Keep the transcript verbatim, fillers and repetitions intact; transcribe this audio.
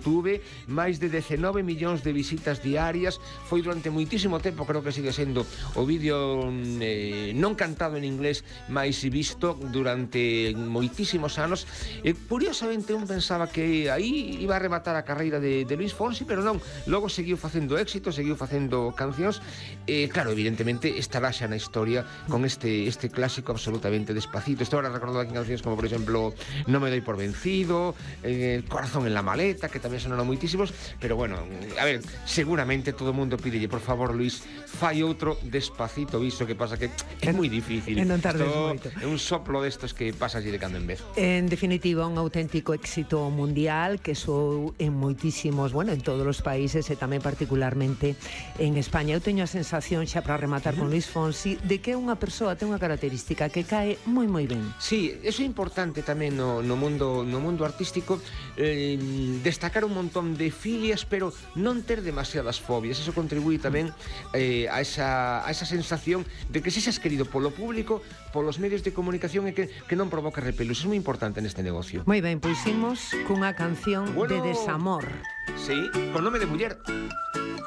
YouTube, máis de diecinueve millóns de visitas diarias. Foi durante moitísimo tempo, creo que sigue sendo o vídeo eh, non cantado en inglés máis visto durante moitísimos anos. E curiosamente un pensaba que aí iba a rematar a carreira de, de Luis Fonsi, pero non, logo seguiu facendo éxito, seguiu facendo cancións, e claro, evidentemente estará xa na historia con este, este clásico absolutamente Despacito. Estou ahora recordando aquí cancións como, por exemplo, No me doy por vencido, eh, Corazón en la maleta, que tamén sonaron moitísimos, pero bueno, a ver, seguramente todo o mundo pídelle, por favor, Luis, fai outro Despacito, visto que pasa que é moi difícil. E non tardes moito. É un soplo destos que pasa así de cando en vez. En definitiva, un auténtico éxito mundial que soou en moitísimos, bueno, en todos os países e tamén particularmente en España. Eu teño a sensación, xa para rematar con Luis Fonsi, de que unha persoa ten unha característica que cae moi moi ben. Sí, eso é importante tamén no, no mundo no mundo artístico, eh, destacar un montón de filias, pero non ter demasiadas fobias. Eso contribúe tamén eh, a, esa, a esa sensación de que sexas querido polo público, polos medios de comunicación, e que, que non provoca repelos. Isso é moi importante neste negocio. Moi ben, pois imos cunha canción bueno, de desamor. Sí, con nome de muller.